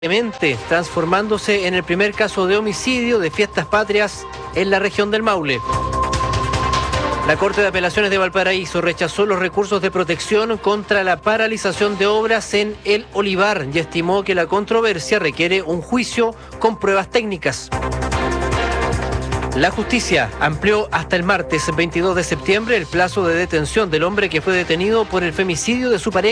transformándose en el primer caso de homicidio de fiestas patrias en la región del Maule. La Corte de Apelaciones de Valparaíso rechazó los recursos de protección contra la paralización de obras en El Olivar y estimó que la controversia requiere un juicio con pruebas técnicas. La justicia amplió hasta el martes 22 de septiembre el plazo de detención del hombre que fue detenido por el femicidio de su pareja